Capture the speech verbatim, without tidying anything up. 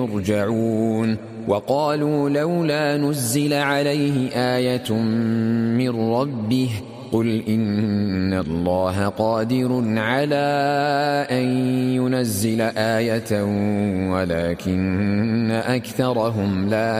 يرجعون وقالوا لولا نزل عليه آية من ربه قل إن الله قادر على أن ينزل آية ولكن أكثرهم لا